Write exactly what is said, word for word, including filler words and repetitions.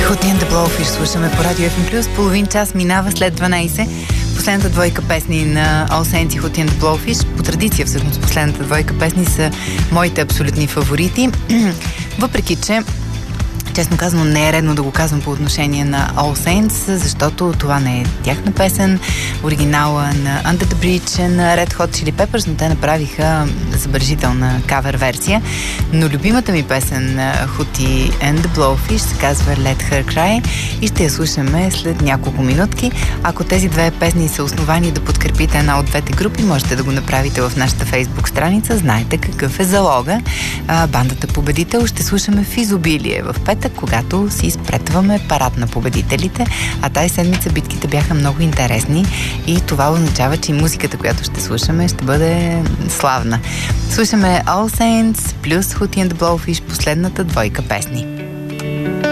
Hootie and the Blowfish слушаме по Радио Еф Ем плюс. Половин час минава след дванайсет. Последната двойка песни на All Saints и Hootie and the Blowfish. По традиция всъщност последната двойка песни са моите абсолютни фаворити. Въпреки че честно казано, не е редно да го казвам по отношение на All Saints, защото това не е тяхна песен. Оригинала на Under the Bridge на Red Hot Chili Peppers, но те направиха забележителна кавер версия. Но любимата ми песен на Hootie and the Blowfish се казва Let Her Cry и ще я слушаме след няколко минутки. Ако тези две песни са основани да подкрепите една от двете групи, можете да го направите в нашата Facebook страница. Знаете какъв е залога. А, бандата Победител ще слушаме в изобилие в петък, когато си изпретваме парад на победителите, а тази седмица битките бяха много интересни и това означава, че и музиката, която ще слушаме, ще бъде славна. Слушаме All Saints плюс Hootie and the Blowfish, последната двойка песни.